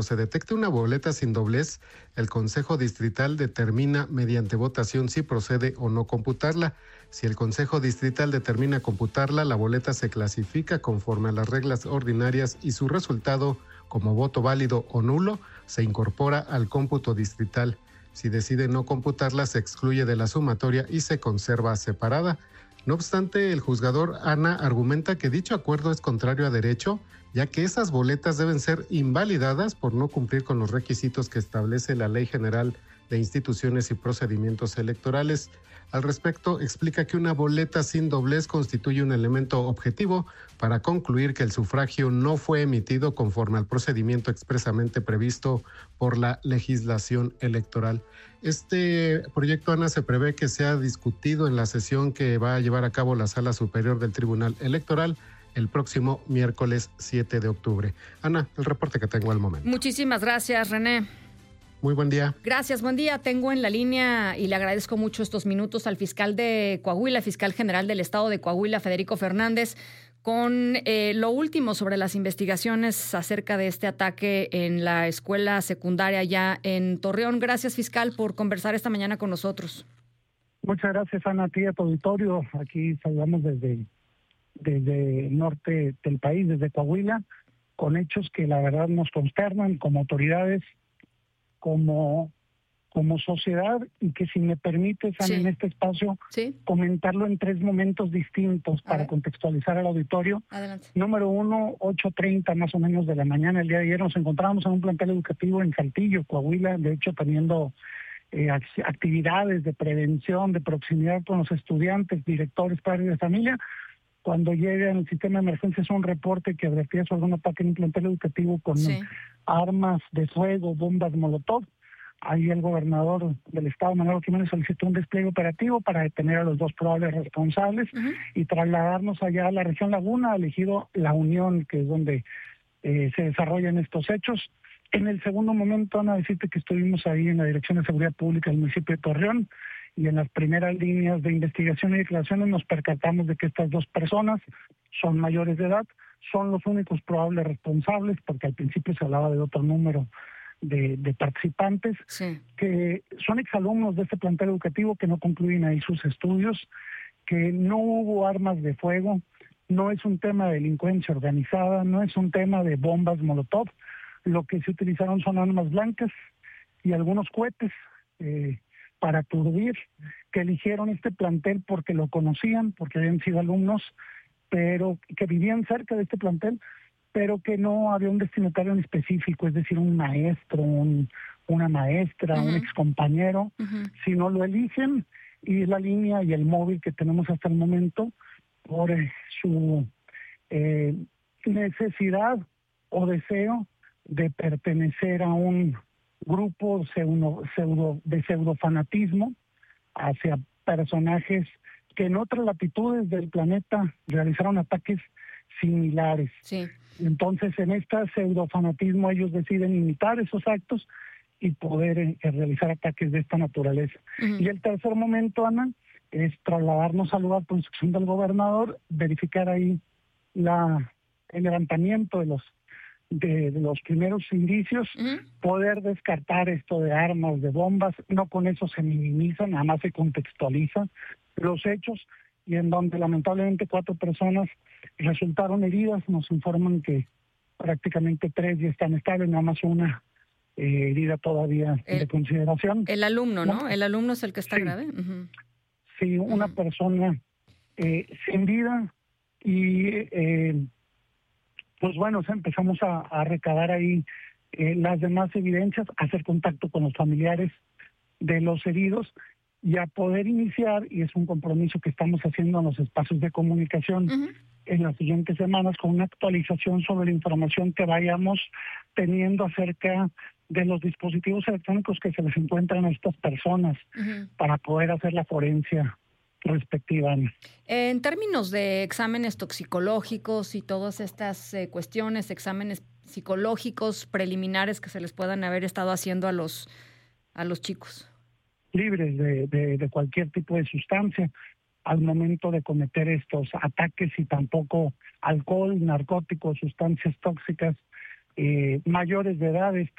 se detecte una boleta sin doblez, el Consejo Distrital determina mediante votación si procede o no computarla. Si el Consejo Distrital determina computarla, la boleta se clasifica conforme a las reglas ordinarias y su resultado, como voto válido o nulo, se incorpora al cómputo distrital. Si decide no computarla, se excluye de la sumatoria y se conserva separada. No obstante, el juzgador Ana argumenta que dicho acuerdo es contrario a derecho, ya que esas boletas deben ser invalidadas por no cumplir con los requisitos que establece la Ley General de Instituciones y Procedimientos Electorales. Al respecto, explica que una boleta sin doblez constituye un elemento objetivo para concluir que el sufragio no fue emitido conforme al procedimiento expresamente previsto por la legislación electoral. Este proyecto, Ana, se prevé que sea discutido en la sesión que va a llevar a cabo la Sala Superior del Tribunal Electoral el próximo miércoles 7 de octubre. Ana, el reporte que tengo al momento. Muchísimas gracias, René. Muy buen día. Gracias, buen día. Tengo en la línea, y le agradezco mucho estos minutos, al fiscal de Coahuila, fiscal general del estado de Coahuila, Federico Fernández, con lo último sobre las investigaciones acerca de este ataque en la escuela secundaria ya en Torreón. Gracias, fiscal, por conversar esta mañana con nosotros. Muchas gracias, Ana, a ti, a tu auditorio. Aquí saludamos desde el norte del país, desde Coahuila, con hechos que la verdad nos consternan como autoridades, como sociedad, y que, si me permites, Ana, en este espacio, comentarlo en tres momentos distintos para contextualizar al auditorio. Adelante. Número uno, 8:30 más o menos de la mañana el día de ayer, nos encontrábamos en un plantel educativo en Saltillo, Coahuila, de hecho teniendo actividades de prevención, de proximidad con los estudiantes, directores, padres de familia, cuando llega en el sistema de emergencias un reporte que advertía sobre un ataque en un plantel educativo con armas de fuego, bombas molotov. Ahí el gobernador del estado, Manolo Jiménez, solicitó un despliegue operativo para detener a los dos probables responsables y trasladarnos allá a la región Laguna, elegido La Unión, que es donde se desarrollan estos hechos. En el segundo momento, Ana, decirte que estuvimos ahí en la Dirección de Seguridad Pública del municipio de Torreón, y en las primeras líneas de investigación y declaraciones nos percatamos de que estas dos personas son mayores de edad, son los únicos probables responsables, porque al principio se hablaba de otro número de participantes, que son exalumnos de este plantel educativo, que no concluyen ahí sus estudios, que no hubo armas de fuego, no es un tema de delincuencia organizada, no es un tema de bombas molotov, lo que se utilizaron son armas blancas y algunos cohetes para aturdir, que eligieron este plantel porque lo conocían, porque habían sido alumnos, pero que vivían cerca de este plantel, pero que no había un destinatario en específico, es decir, un maestro, una maestra, un excompañero, sino lo eligen, y es la línea y el móvil que tenemos hasta el momento por su necesidad o deseo de pertenecer a un grupo de pseudofanatismo hacia personajes que en otras latitudes del planeta realizaron ataques similares. Entonces, en este pseudofanatismo ellos deciden imitar esos actos y poder realizar ataques de esta naturaleza. Y el tercer momento, Ana, es trasladarnos al lugar por instrucción del gobernador, verificar ahí el levantamiento de los primeros indicios, poder descartar esto de armas, de bombas. No con eso se minimiza, nada más se contextualizan los hechos, y en donde lamentablemente 4 personas resultaron heridas. Nos informan que prácticamente 3 ya están estables, nada más una herida todavía de consideración. El alumno, ¿no? El alumno es el que está grave. Sí, una persona sin vida, y pues bueno, empezamos a recabar ahí las demás evidencias, a hacer contacto con los familiares de los heridos y a poder iniciar, y es un compromiso que estamos haciendo en los espacios de comunicación en las siguientes semanas, con una actualización sobre la información que vayamos teniendo acerca de los dispositivos electrónicos que se les encuentran a estas personas para poder hacer la forencia respectiva. En términos de exámenes toxicológicos y todas estas cuestiones, exámenes psicológicos preliminares que se les puedan haber estado haciendo a los chicos. Libres de cualquier tipo de sustancia al momento de cometer estos ataques, y tampoco alcohol, narcóticos, sustancias tóxicas mayores de edad